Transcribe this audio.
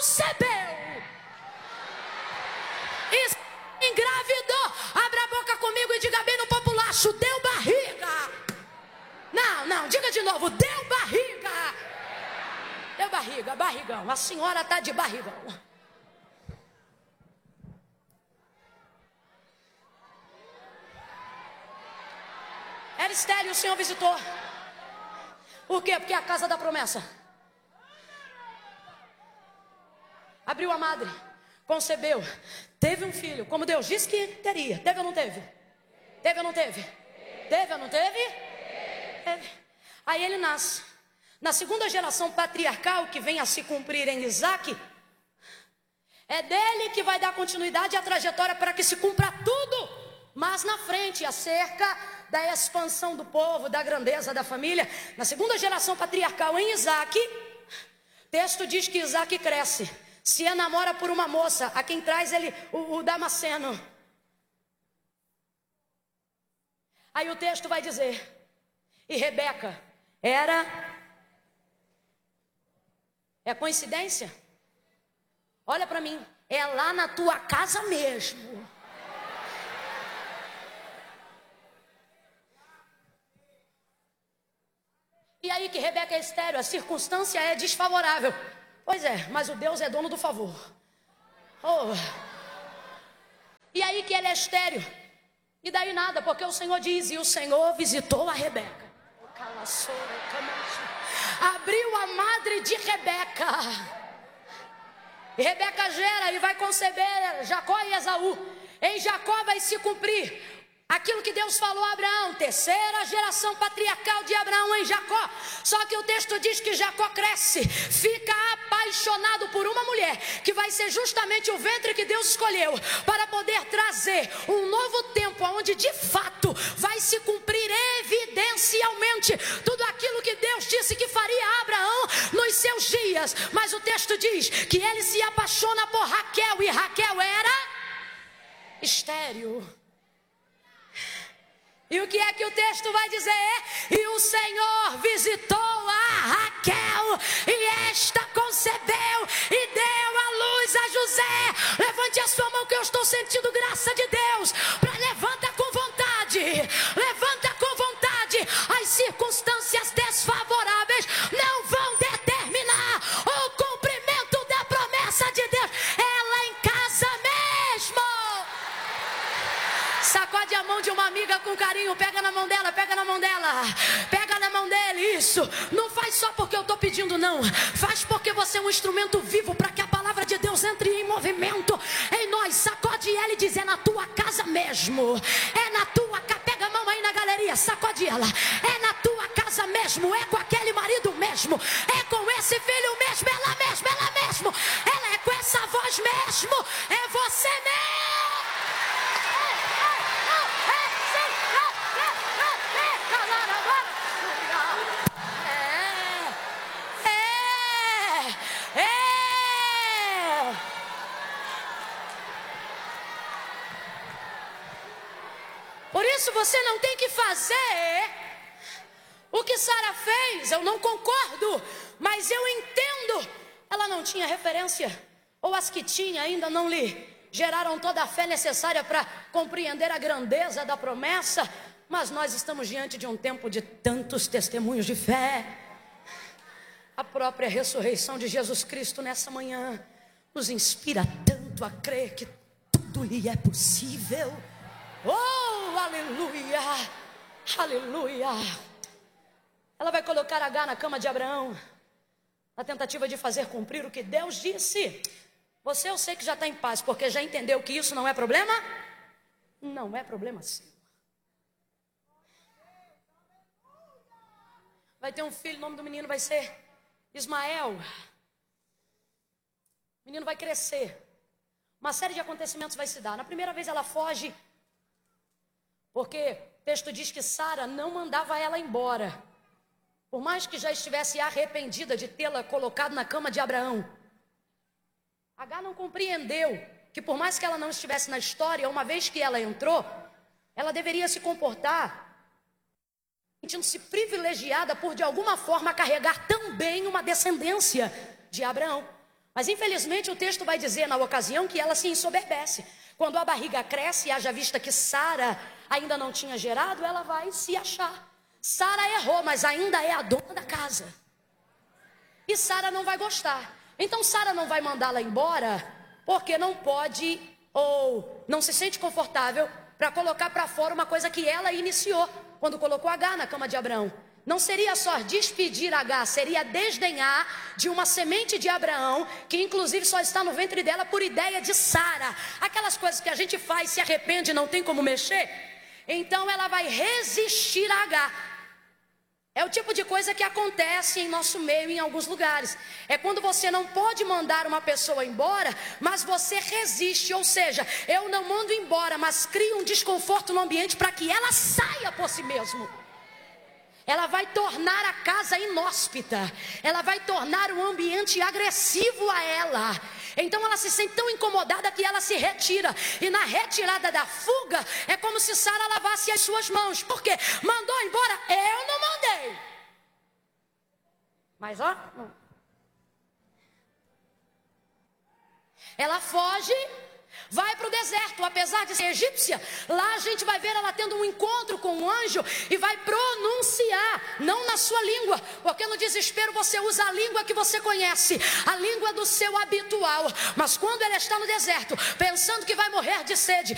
concebeu. E engravidou. Abra a boca comigo e diga bem no populacho: deu barriga. Não, diga de novo: deu barriga. Deu barriga, barrigão. A senhora está de barrigão. Era estéril, o Senhor visitou. Por quê? Porque é a casa da promessa. Abriu a madre, concebeu, teve um filho, como Deus disse que teria. Teve ou não teve? Teve ou não teve? Teve ou não teve? Teve. Aí ele nasce. Na segunda geração patriarcal que vem a se cumprir em Isaac, é dele que vai dar continuidade à trajetória para que se cumpra tudo. Mas na frente, acerca da expansão do povo, da grandeza da família, na segunda geração patriarcal em Isaac, o texto diz que Isaac cresce, se enamora por uma moça, a quem traz ele o Damasceno. Aí o texto vai dizer, e Rebeca era... É coincidência? Olha para mim, é lá na tua casa mesmo. E aí que Rebeca é estéril, a circunstância é desfavorável. Pois é, mas o Deus é dono do favor. Oh. E aí que ele é estéril. E daí nada, porque o Senhor diz, e o Senhor visitou a Rebeca. Abriu a madre de Rebeca. E Rebeca gera e vai conceber Jacó e Esaú. Em Jacó vai se cumprir aquilo que Deus falou a Abraão, terceira geração patriarcal de Abraão em Jacó. Só que o texto diz que Jacó cresce, fica apaixonado por uma mulher, que vai ser justamente o ventre que Deus escolheu, para poder trazer um novo tempo, onde de fato vai se cumprir evidencialmente tudo aquilo que Deus disse que faria a Abraão nos seus dias. Mas o texto diz que ele se apaixona por Raquel, e Raquel era estéril. E o que é que o texto vai dizer? E o Senhor visitou a Raquel, e esta concebeu e deu à luz a José. Levante a sua mão que eu estou sentindo graça de Deus. Levanta com vontade, levanta com vontade. As circunstâncias desfavoráveis não vão determinar o cumprimento da promessa de Deus. Ela em casa mesmo. Sacode a mão de uma amiga com carinho, pega na mão dela, pega na mão dela, pega na mão dele, isso. Não faz só porque eu estou pedindo, não. Faz porque você é um instrumento vivo para que a palavra de Deus entre em movimento em nós. Sacode ela e diz, é na tua casa mesmo. É na tua casa, pega a mão aí na galeria, sacode ela. É na tua casa mesmo, é com aquele marido mesmo, é com esse filho mesmo, ela mesmo, ela mesmo. Ela é com essa voz mesmo, é você mesmo. Por isso você não tem que fazer o que Sara fez. Eu não concordo, mas eu entendo. Ela não tinha referência, ou as que tinha ainda não lhe geraram toda a fé necessária para compreender a grandeza da promessa. Mas nós estamos diante de um tempo de tantos testemunhos de fé. A própria ressurreição de Jesus Cristo nessa manhã nos inspira tanto a crer que tudo lhe é possível. Oh, aleluia, aleluia. Ela vai colocar Agar na cama de Abraão, na tentativa de fazer cumprir o que Deus disse. Você, eu sei que já está em paz, porque já entendeu que isso não é problema? Não é problema seu. Vai ter um filho, o nome do menino vai ser Ismael. O menino vai crescer. Uma série de acontecimentos vai se dar. Na primeira vez ela foge, porque o texto diz que Sara não mandava ela embora, por mais que já estivesse arrependida de tê-la colocado na cama de Abraão. Agar não compreendeu que por mais que ela não estivesse na história, uma vez que ela entrou, ela deveria se comportar sentindo-se privilegiada por de alguma forma carregar também uma descendência de Abraão. Mas infelizmente o texto vai dizer na ocasião que ela se ensoberbece. Quando a barriga cresce, haja vista que Sara ainda não tinha gerado, ela vai se achar. Sara errou, mas ainda é a dona da casa. E Sara não vai gostar. Então Sara não vai mandá-la embora, porque não pode ou não se sente confortável para colocar para fora uma coisa que ela iniciou quando colocou Agar na cama de Abraão. Não seria só despedir Agar, seria desdenhar de uma semente de Abraão, que inclusive só está no ventre dela por ideia de Sara. Aquelas coisas que a gente faz, se arrepende e não tem como mexer. Então ela vai resistir a Agar. É o tipo de coisa que acontece em nosso meio em alguns lugares. É quando você não pode mandar uma pessoa embora, mas você resiste. Ou seja, eu não mando embora, mas crio um desconforto no ambiente para que ela saia por si mesmo. Ela vai tornar a casa inóspita. Ela vai tornar o ambiente agressivo a ela. Então ela se sente tão incomodada que ela se retira. E na retirada da fuga, é como se Sara lavasse as suas mãos. Por quê? Mandou embora? Eu não mandei. Mas ó, ela foge, vai para o deserto. Apesar de ser egípcia, lá a gente vai ver ela tendo um encontro com um anjo e vai pronunciar, não na sua língua, porque no desespero você usa a língua que você conhece, a língua do seu habitual. Mas quando ela está no deserto, pensando que vai morrer de sede,